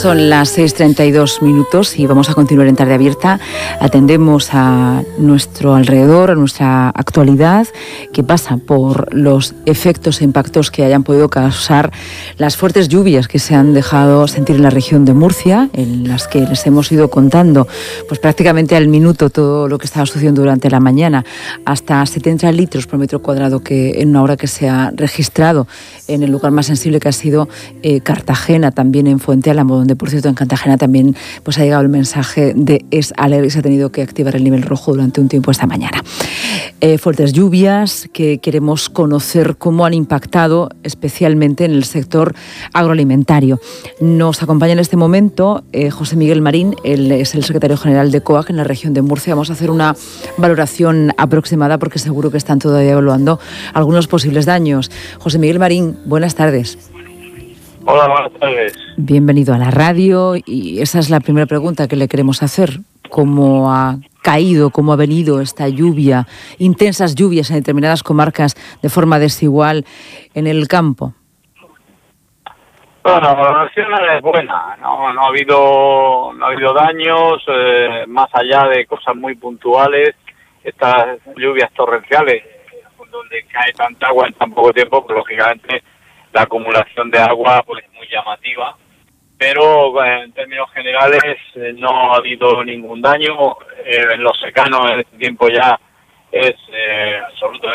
Son las 6:32 y vamos a continuar en Tarde Abierta. Atendemos a nuestro alrededor, a nuestra actualidad, que pasa por los efectos e impactos que hayan podido causar las fuertes lluvias que se han dejado sentir en la región de Murcia, en las que les hemos ido contando pues prácticamente al minuto todo lo que estaba sucediendo durante la mañana, hasta 70 litros por metro cuadrado que en una hora que se ha registrado en el lugar más sensible, que ha sido Cartagena, también en Fuente Álamo, donde por cierto en Cartagena también pues ha llegado el mensaje de Es Alert y se ha tenido que activar el nivel rojo durante un tiempo esta mañana. Fuertes lluvias que queremos conocer cómo han impactado especialmente en el sector agroalimentario. Nos acompaña en este momento José Miguel Marín, él es el secretario general de COAG en la región de Murcia. Vamos a hacer una valoración aproximada porque seguro que están todavía evaluando algunos posibles daños. José Miguel Marín, buenas tardes. Hola, buenas tardes. Bienvenido a la radio y esa es la primera pregunta que le queremos hacer. ¿Cómo ha caído, cómo ha venido esta lluvia, intensas lluvias en determinadas comarcas de forma desigual en el campo? Bueno, la valoración es buena, no ha habido daños, más allá de cosas muy puntuales. Estas lluvias torrenciales, donde cae tanta agua en tan poco tiempo, pues lógicamente la acumulación de agua pues es muy llamativa, pero en términos generales no ha habido ningún daño. En los secanos en este tiempo ya es absolutamente